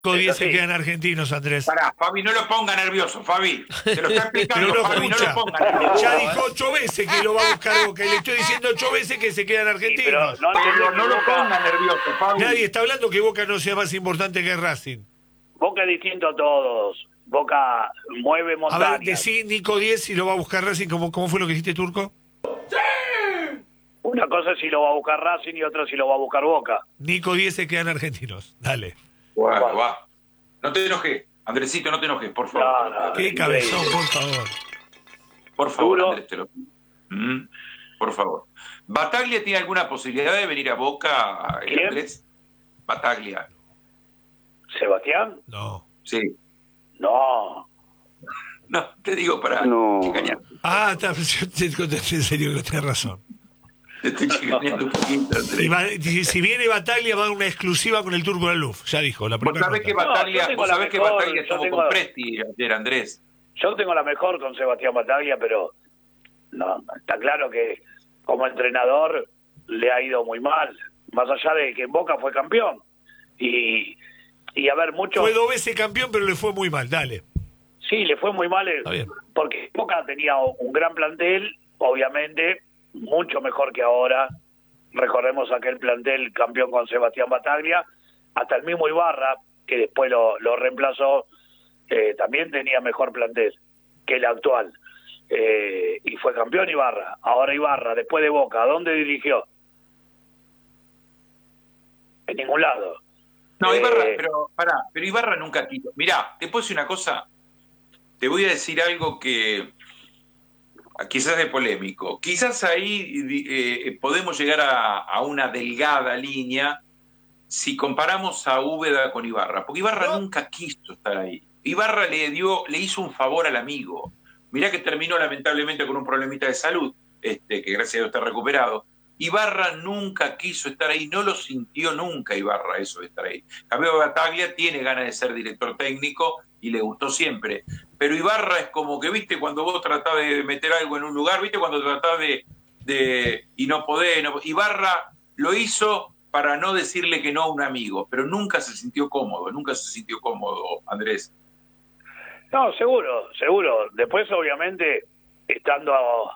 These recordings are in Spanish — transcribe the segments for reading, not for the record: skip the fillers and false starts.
10 se quedan argentinos, Andrés. Pará, Fabi, no lo ponga nervioso, Fabi. Te lo está explicando, Pero no Fabi, no escucha. lo ponga nervioso. Ya dijo 8 veces que lo va a buscar Boca. Y le estoy diciendo 8 veces que se quedan argentinos. Pero Pero no lo ponga nervioso, Fabi. Nadie está hablando que Boca no sea más importante que Racing. Boca es distinto a todos. Boca mueve A montañas. ver, decí Nico 10 si lo va a buscar Racing. ¿Cómo fue lo que dijiste, Turco? Una cosa es si lo va a buscar Racing y otra si lo va a buscar Boca. Nico 10 se quedan argentinos. Dale. Bueno, va. No te enojes, Andresito, no te enojes, por favor. No, Qué cabezón, por favor. Por favor, Duro. Andrés, te lo pido. Por favor. ¿Bataglia tiene alguna posibilidad de venir a Boca, ¿Quién? Andrés? Bataglia. ¿Sebastián? No. Sí. No. No, te digo para No. chicañar. Ah, yo te contesté en serio que tenés razón. Te estoy chicaneando un poquito, Andrés. Si viene Bataglia va a dar una exclusiva con el Turco de la Luz. Ya dijo, la Vos primera sabés que nota. Bataglia, yo tengo vos la sabés que mejor, Bataglia yo estuvo tengo- con Presti ayer, Andrés. Yo tengo la mejor con Sebastián Bataglia, pero no, está claro que como entrenador le ha ido muy mal. Más allá de que en Boca fue campeón. Y a ver, mucho... Fue 2 veces campeón, pero le fue muy mal. Dale. Sí, le fue muy mal Está bien. porque Boca tenía un gran plantel, obviamente, mucho mejor que ahora. Recordemos aquel plantel campeón con Sebastián Bataglia, hasta el mismo Ibarra, que después lo reemplazó, también tenía mejor plantel que el actual. Y fue campeón Ibarra. Ahora Ibarra, después de Boca, ¿a dónde dirigió? En ningún lado. No, Ibarra, pero Ibarra nunca quiso. Mirá, te puedo decir una cosa. Te voy a decir algo que quizás es polémico. Quizás ahí podemos llegar a una delgada línea si comparamos a Úbeda con Ibarra, porque Ibarra nunca quiso estar ahí. Ibarra le hizo un favor al amigo. Mirá que terminó lamentablemente con un problemita de salud, que gracias a Dios está recuperado. Ibarra nunca quiso estar ahí, no lo sintió nunca Ibarra eso de estar ahí. Cambio Bataglia tiene ganas de ser director técnico y le gustó siempre. Pero Ibarra es como que, viste, cuando vos tratás de meter algo en un lugar, viste, cuando tratás y no podés. Ibarra lo hizo para no decirle que no a un amigo, pero nunca se sintió cómodo, Andrés. No, seguro. Después, obviamente, estando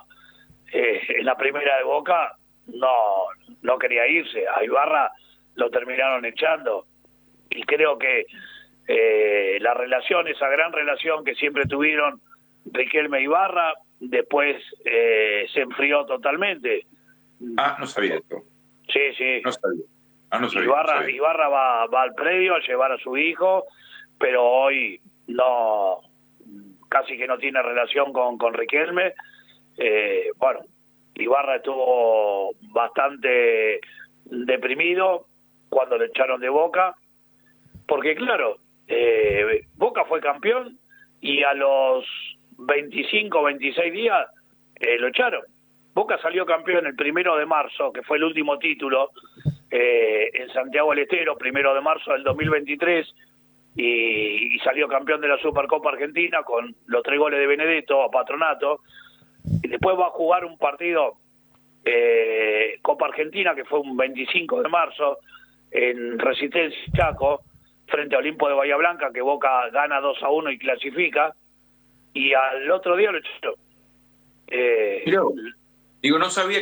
en la primera de Boca, no quería irse. A Ibarra lo terminaron echando. Y creo que la relación, esa gran relación que siempre tuvieron Riquelme y Ibarra, después se enfrió totalmente. Ah, no sabía esto. Sí. No sabía. No sabía, Ibarra va al predio a llevar a su hijo, pero hoy no, casi que no tiene relación con Riquelme. Bueno, Ibarra estuvo bastante deprimido cuando le echaron de Boca, porque claro, Boca fue campeón y a los 25, 26 días lo echaron. Boca salió campeón el 1 de marzo, que fue el último título, en Santiago del Estero, 1 de marzo del 2023, y salió campeón de la Supercopa Argentina con los 3 goles de Benedetto a Patronato. Y después va a jugar un partido Copa Argentina, que fue un 25 de marzo, en Resistencia Chaco, frente a Olimpo de Bahía Blanca, que Boca gana 2-1 y clasifica, y al otro día lo echó. Digo, no sabía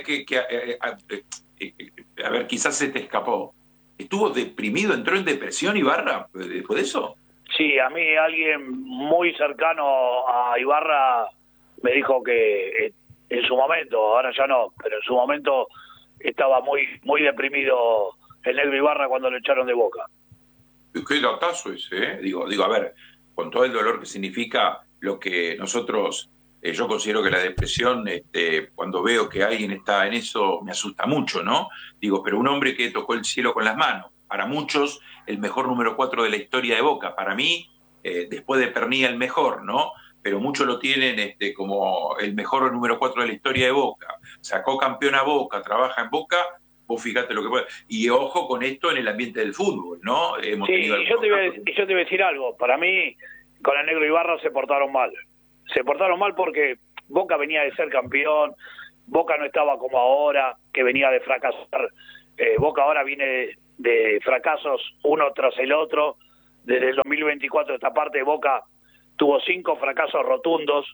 a ver, quizás se te escapó. ¿Estuvo deprimido, entró en depresión Ibarra después de eso? Sí, a mí alguien muy cercano a Ibarra me dijo que en su momento, ahora ya no, pero en su momento estaba muy deprimido el negro Ibarra cuando lo echaron de Boca. Qué datazo ese, ¿eh? Digo, a ver, con todo el dolor que significa lo que nosotros, yo considero que la depresión, cuando veo que alguien está en eso, me asusta mucho, ¿no? Digo, pero un hombre que tocó el cielo con las manos, para muchos, el mejor número 4 de la historia de Boca, para mí, después de Pernía, el mejor, ¿no? Pero muchos lo tienen como el mejor número 4 de la historia de Boca. Sacó campeón a Boca, trabaja en Boca, vos fíjate lo que puede. Y ojo con esto en el ambiente del fútbol, ¿no? Sí, yo te voy a decir algo. Para mí, con el negro Ibarra se portaron mal. Se portaron mal porque Boca venía de ser campeón, Boca no estaba como ahora, que venía de fracasar. Boca ahora viene de fracasos uno tras el otro. desde el 2024 esta parte Boca tuvo 5 fracasos rotundos,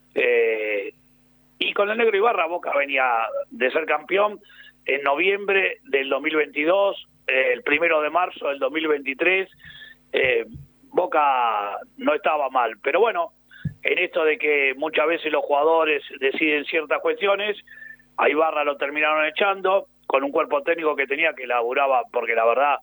y con el Negro Ibarra Boca venía de ser campeón en noviembre del 2022, el 1 de marzo del 2023, Boca no estaba mal, pero bueno, en esto de que muchas veces los jugadores deciden ciertas cuestiones, a Ibarra lo terminaron echando, con un cuerpo técnico que tenía que laburaba, porque la verdad,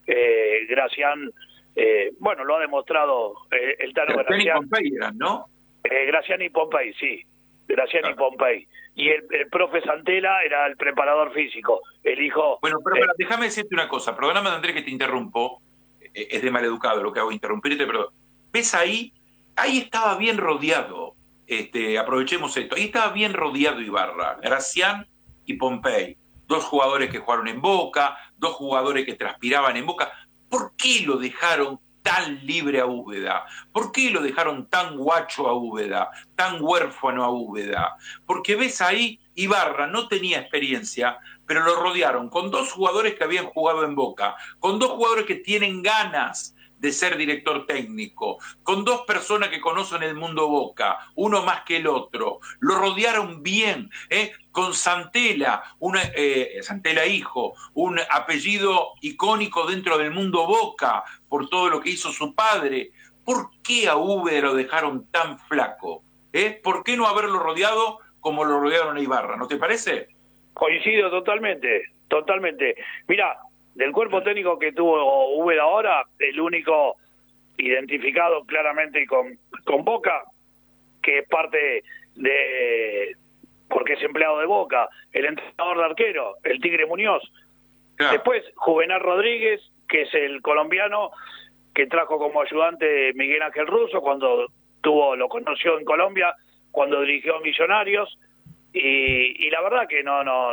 Gracián, bueno, lo ha demostrado el Tano Gracián. Pompey eran, ¿no? Gracián y Pompey, sí. Gracián y Pompey. Y el profe Santela era el preparador físico, el hijo... Bueno, pero déjame decirte una cosa, perdóname, Andrés, que te interrumpo, es de maleducado lo que hago, interrumpirte, pero ¿ves ahí estaba bien rodeado, aprovechemos esto, ahí estaba bien rodeado Ibarra, Gracián y Pompey, 2 jugadores que jugaron en Boca, 2 jugadores que transpiraban en Boca. ¿Por qué lo dejaron tan libre a Úbeda? ¿Por qué lo dejaron tan guacho a Úbeda, tan huérfano a Úbeda? Porque ves ahí, Ibarra no tenía experiencia, pero lo rodearon con 2 jugadores que habían jugado en Boca, con 2 jugadores que tienen ganas de ser director técnico, con 2 personas que conocen el mundo Boca, uno más que el otro. Lo rodearon bien, con Santela, Santela hijo, un apellido icónico dentro del mundo Boca, por todo lo que hizo su padre. ¿Por qué a Úbeda lo dejaron tan flaco? ¿Por qué no haberlo rodeado como lo rodearon a Ibarra? ¿No te parece? Coincido totalmente. Mirá, del cuerpo técnico que tuvo Úbeda ahora, el único identificado claramente con Boca, que es parte de... porque es empleado de Boca, el entrenador de arquero, el Tigre Muñoz. Claro. Después, Juvenal Rodríguez, que es el colombiano que trajo como ayudante Miguel Ángel Russo cuando lo conoció en Colombia, cuando dirigió a Millonarios, y la verdad que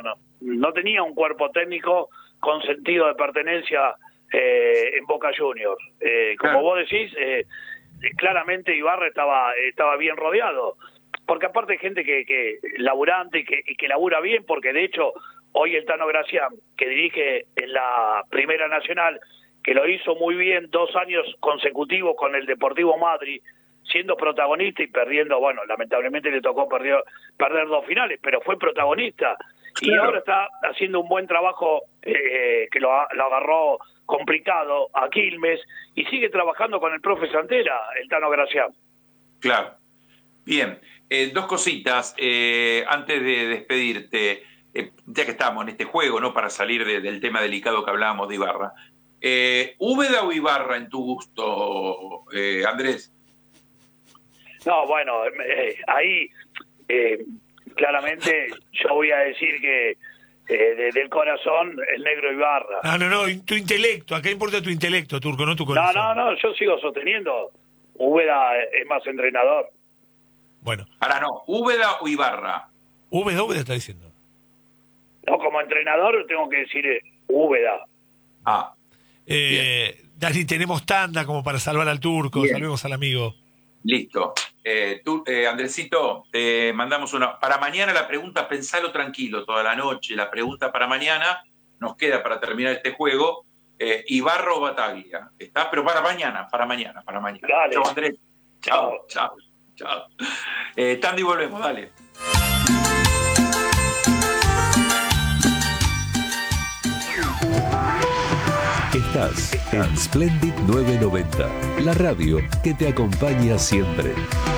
no tenía un cuerpo técnico con sentido de pertenencia en Boca Juniors. Como vos decís, claramente Ibarra estaba bien rodeado, porque aparte hay gente que laburante y que labura bien, porque de hecho hoy el Tano Gracián, que dirige en la Primera Nacional, que lo hizo muy bien 2 años consecutivos con el Deportivo Madrid, siendo protagonista y perdiendo, bueno, lamentablemente le tocó perder 2 finales, pero fue protagonista. Claro. Y ahora está haciendo un buen trabajo, que lo agarró complicado a Quilmes, y sigue trabajando con el profe Santela, el Tano Gracián. Claro. Bien, 2 cositas antes de despedirte, ya que estamos en este juego, ¿no? Para salir del tema delicado que hablábamos de Ibarra. ¿Úbeda o Ibarra en tu gusto, Andrés? No, bueno, ahí claramente yo voy a decir que del corazón el Negro Ibarra. No, tu intelecto, acá importa tu intelecto, Turco, no tu corazón. No, yo sigo sosteniendo, Úbeda es más entrenador. Bueno. Ahora no, ¿Úbeda o Ibarra? Úbeda está diciendo. No, como entrenador tengo que decir Úbeda. Dani, tenemos tanda como para salvar al Turco. Bien. Salvemos al amigo. Listo. Andresito, te mandamos una... Para mañana la pregunta, pensalo tranquilo toda la noche. La pregunta para mañana nos queda para terminar este juego. Ibarra o Bataglia. ¿Está? Pero para mañana. Dale. Chao, Andrés. Chao. Tandy, volvemos, dale. Estás en Splendid 990, la radio que te acompaña siempre.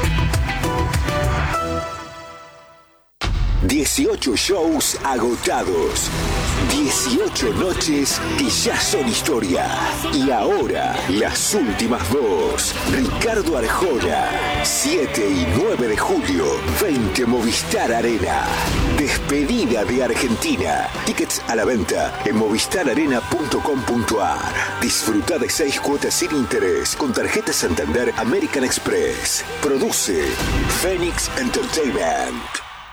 18 shows agotados. 18 noches que ya son historia. Y ahora, las últimas 2. Ricardo Arjona, 7 y 9 de julio, 20 Movistar Arena. Despedida de Argentina. Tickets a la venta en movistararena.com.ar. Disfruta de 6 cuotas sin interés con tarjeta Santander American Express. Produce Phoenix Entertainment.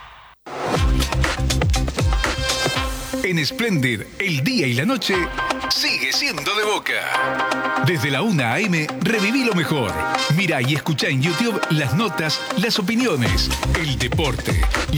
En Splendid, el día y la noche sigue siendo de Boca. Desde la 1 a.m. reviví lo mejor. Mirá y escuchá en YouTube las notas, las opiniones, el deporte,